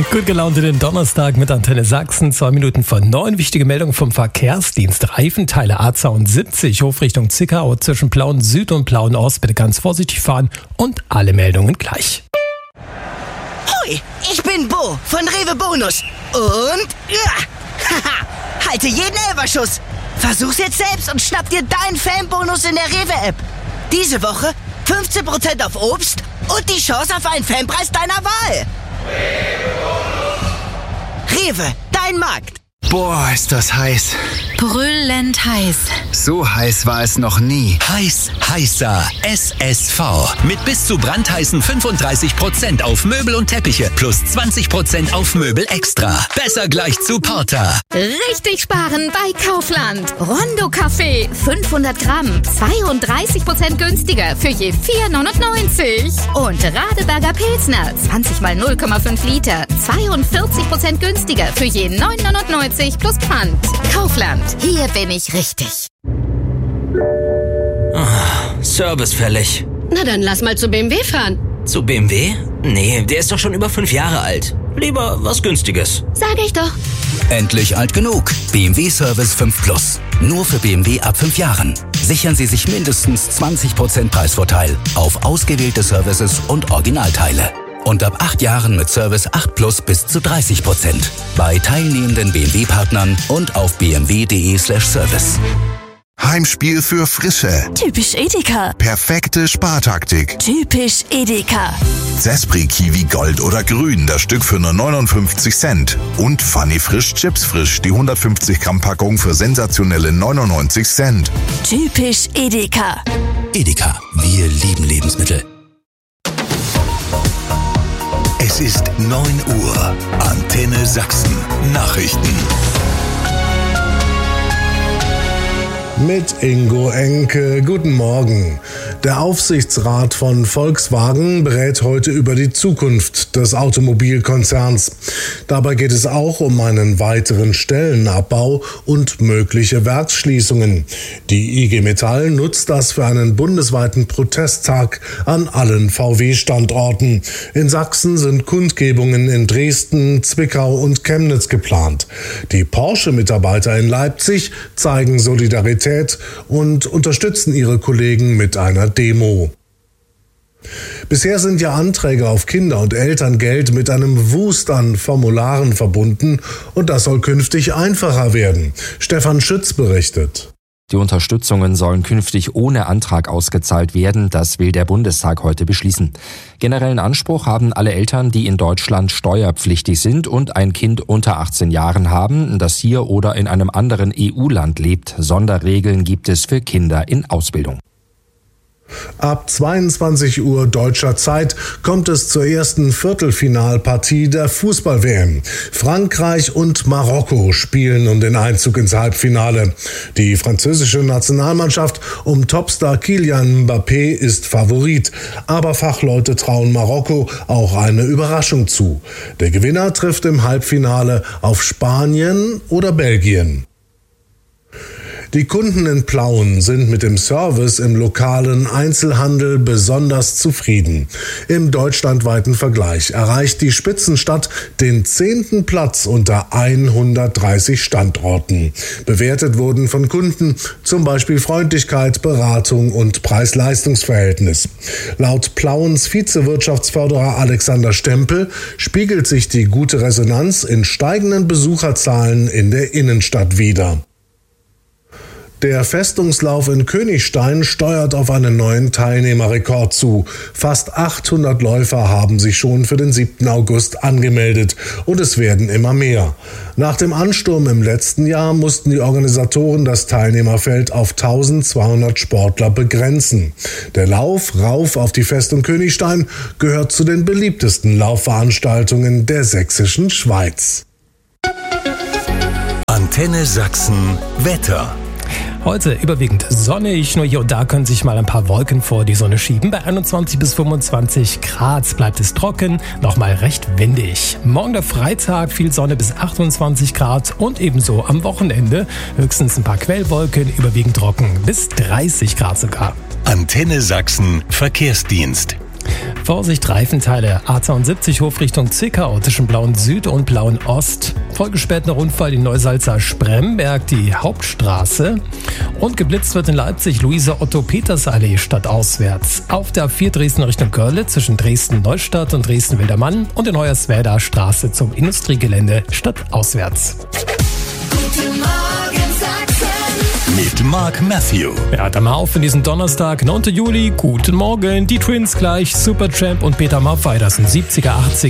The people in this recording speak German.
Gut gelaunt in den Donnerstag mit Antenne Sachsen. 2 Minuten vor 9. Wichtige Meldung vom Verkehrsdienst. Reifenteile A72 Hofrichtung Zickau zwischen Plauen Süd und Plauen Ost. Bitte ganz vorsichtig fahren und alle Meldungen gleich. Hoi, ich bin Bo von Rewe Bonus. Und halte jeden Elferschuss. Versuch's jetzt selbst und schnapp dir deinen Fanbonus in der Rewe-App. Diese Woche 15% auf Obst und die Chance auf einen Fanpreis deiner Wahl. Rewe, dein Markt. Boah, ist das heiß. Brüllend heiß. So heiß war es noch nie. Heiß, heißer SSV. Mit bis zu brandheißen 35% auf Möbel und Teppiche plus 20% auf Möbel extra. Besser gleich zu Porter. Richtig sparen bei Kaufland. Rondo Kaffee 500 Gramm, 32% günstiger für je 4,99. Und Radeberger Pilsner 20 mal 0,5 Liter, 42% günstiger für je 9,99 plus Pfand. Kaufland, hier bin ich richtig. Service fällig. Na dann lass mal zu BMW fahren. Zu BMW? Nee, der ist doch schon über 5 Jahre alt. Lieber was Günstiges. Sag ich doch. Endlich alt genug. BMW Service 5 Plus. Nur für BMW ab 5 Jahren. Sichern Sie sich mindestens 20% Preisvorteil auf ausgewählte Services und Originalteile. Und ab 8 Jahren mit Service 8 Plus bis zu 30%. Bei teilnehmenden BMW-Partnern und auf bmw.de/service. Heimspiel für Frische. Typisch Edeka. Perfekte Spartaktik. Typisch Edeka. Zespri Kiwi Gold oder Grün, das Stück für nur 59 Cent. Und Funny Frisch Chips Frisch, die 150 Gramm Packung für sensationelle 99 Cent. Typisch Edeka. Edeka, wir lieben Lebensmittel. Es ist 9 Uhr. Antenne Sachsen. Nachrichten. Mit Ingo Enke. Guten Morgen. Der Aufsichtsrat von Volkswagen berät heute über die Zukunft des Automobilkonzerns. Dabei geht es auch um einen weiteren Stellenabbau und mögliche Werksschließungen. Die IG Metall nutzt das für einen bundesweiten Protesttag an allen VW-Standorten. In Sachsen sind Kundgebungen in Dresden, Zwickau und Chemnitz geplant. Die Porsche-Mitarbeiter in Leipzig zeigen Solidarität und unterstützen ihre Kollegen mit einer Demo. Bisher sind ja Anträge auf Kinder- und Elterngeld mit einem Wust an Formularen verbunden und das soll künftig einfacher werden. Stefan Schütz berichtet. Die Unterstützungen sollen künftig ohne Antrag ausgezahlt werden. Das will der Bundestag heute beschließen. Generellen Anspruch haben alle Eltern, die in Deutschland steuerpflichtig sind und ein Kind unter 18 Jahren haben, das hier oder in einem anderen EU-Land lebt. Sonderregeln gibt es für Kinder in Ausbildung. Ab 22 Uhr deutscher Zeit kommt es zur ersten Viertelfinalpartie der Fußball-WM. Frankreich und Marokko spielen um den Einzug ins Halbfinale. Die französische Nationalmannschaft um Topstar Kylian Mbappé ist Favorit. Aber Fachleute trauen Marokko auch eine Überraschung zu. Der Gewinner trifft im Halbfinale auf Spanien oder Belgien. Die Kunden in Plauen sind mit dem Service im lokalen Einzelhandel besonders zufrieden. Im deutschlandweiten Vergleich erreicht die Spitzenstadt den 10. Platz unter 130 Standorten. Bewertet wurden von Kunden zum Beispiel Freundlichkeit, Beratung und Preis-Leistungs-Verhältnis. Laut Plauens Vizewirtschaftsförderer Alexander Stempel spiegelt sich die gute Resonanz in steigenden Besucherzahlen in der Innenstadt wider. Der Festungslauf in Königstein steuert auf einen neuen Teilnehmerrekord zu. Fast 800 Läufer haben sich schon für den 7. August angemeldet und es werden immer mehr. Nach dem Ansturm im letzten Jahr mussten die Organisatoren das Teilnehmerfeld auf 1200 Sportler begrenzen. Der Lauf rauf auf die Festung Königstein gehört zu den beliebtesten Laufveranstaltungen der sächsischen Schweiz. Antenne Sachsen Wetter. Heute überwiegend sonnig, nur hier und da können sich mal ein paar Wolken vor die Sonne schieben. Bei 21 bis 25 Grad bleibt es trocken, nochmal recht windig. Morgen der Freitag, viel Sonne bis 28 Grad und ebenso am Wochenende höchstens ein paar Quellwolken, überwiegend trocken bis 30 Grad sogar. Antenne Sachsen Verkehrsdienst. Vorsicht, Reifenteile. A72 Hof Richtung Zickau zwischen Blauen Süd und Blauen Ost. Vollgesperrter Unfall in Neusalza-Spremberg, die Hauptstraße. Und geblitzt wird in Leipzig Luise-Otto-Peters-Allee stadtauswärts. Auf der A4 Dresden Richtung Görlitz zwischen Dresden-Neustadt und Dresden-Wildermann und in Hoyerswerda Straße zum Industriegelände stadtauswärts. Guten Morgen Sachsen. Mit Mark Matthew. Ja, dann mal auf in diesen Donnerstag, 9. Juli. Guten Morgen. Die Twins gleich, Supertramp und Peter Maffay. Das sind 70er, 80er.